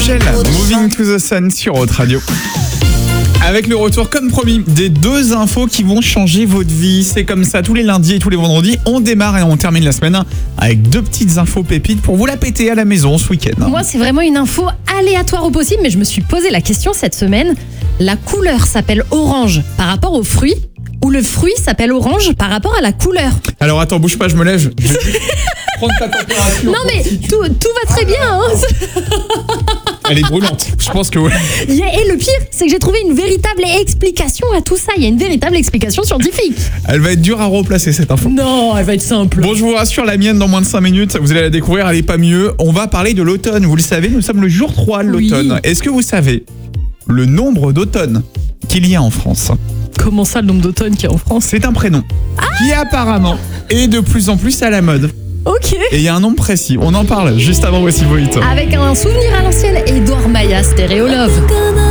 Angèle, Moving to the Sun sur Haute Radio. Avec le retour, comme promis, des 2 infos qui vont changer votre vie. C'est comme ça, tous les lundis et tous les vendredis, on démarre et on termine la semaine avec 2 petites infos pépites pour vous la péter à la maison ce week-end. Moi, c'est vraiment une info aléatoire au possible, mais je me suis posé la question cette semaine. La couleur s'appelle orange par rapport au fruit, ou le fruit s'appelle orange par rapport à la couleur? Alors attends, bouge pas, je me lève. Je vais prendre ta température. Non mais tout va très bien. Hein. Elle est brûlante, je pense que ouais. Et le pire, c'est que j'ai trouvé une véritable explication à tout ça. Il y a une véritable explication scientifique. Elle va être dure à replacer cette info. Non, elle va être simple. Bon, je vous rassure, la mienne dans moins de 5 minutes, vous allez la découvrir, elle est pas mieux. On va parler de l'automne, vous le savez, nous sommes le jour 3 de l'automne. Oui. Est-ce que vous savez le nombre d'automnes qu'il y a en France? Comment ça, le nombre d'automne qu'il y a en France? C'est un prénom qui apparemment est de plus en plus à la mode. Ok. Et il y a un nombre précis, on en parle juste avant Voici vos hits. Avec un souvenir à l'ancienne, Edouard Maia, Stéréo Love.